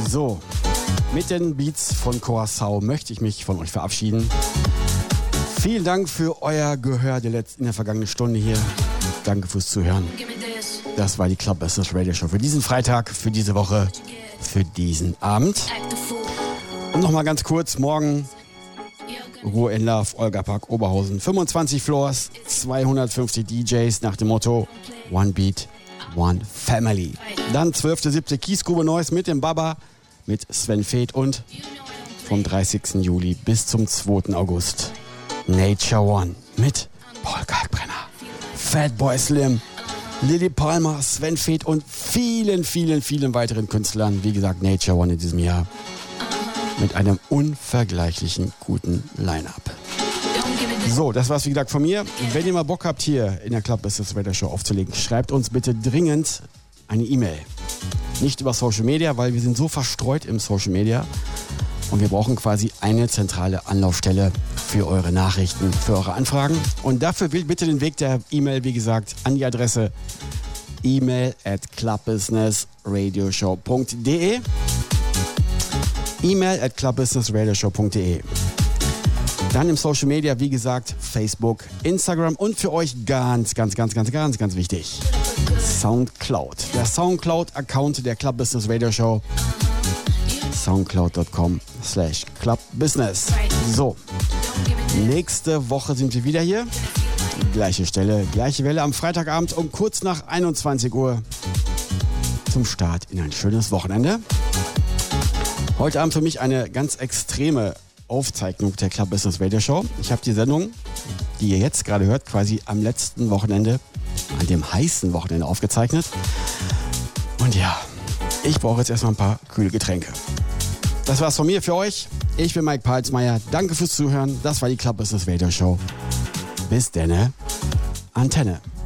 So, mit den Beats von Curaçao möchte ich mich von euch verabschieden. Vielen Dank für euer Gehör in der vergangenen Stunde hier. Danke fürs Zuhören. Das war die Club Business Radio Show für diesen Freitag, für diese Woche, für diesen Abend. Und nochmal ganz kurz, morgen Ruhe in Love, Olga-Park, Oberhausen. 25 Floors, 250 DJs nach dem Motto One Beat, One Family. Dann 12.7. Kiesgrube Neuss mit dem Baba, mit Sven Feth und vom 30. Juli bis zum 2. August Nature One mit Paul Kalkbrenner, Fatboy Slim, Lily Palmer, Sven Feth und vielen, vielen, vielen weiteren Künstlern. Wie gesagt, Nature One in diesem Jahr mit einem unvergleichlichen guten Line-Up. So, das war's wie gesagt von mir. Wenn ihr mal Bock habt, hier in der Club Business Radio Show aufzulegen, schreibt uns bitte dringend eine E-Mail. Nicht über Social Media, weil wir sind so verstreut im Social Media und wir brauchen quasi eine zentrale Anlaufstelle für eure Nachrichten, für eure Anfragen. Und dafür wählt bitte den Weg der E-Mail, wie gesagt, an die Adresse email@clubbusinessradioshow.de email@clubbusinessradioshow.de. Dann im Social Media, wie gesagt, Facebook, Instagram und für euch ganz wichtig, Soundcloud. Der Soundcloud-Account der Club Business Radio Show. soundcloud.com/clubbusiness. So, nächste Woche sind wir wieder hier. Gleiche Stelle, gleiche Welle am Freitagabend um kurz nach 21 Uhr zum Start in ein schönes Wochenende. Heute Abend für mich eine ganz extreme Aufzeichnung der Club Business Radio Show. Ich habe die Sendung, die ihr jetzt gerade hört, quasi am letzten Wochenende, an dem heißen Wochenende aufgezeichnet. Und ja, ich brauche jetzt erstmal ein paar kühle Getränke. Das war's von mir für euch. Ich bin Mike Palsmeier. Danke fürs Zuhören. Das war die Club Business Radio Show. Bis denne. Antenne.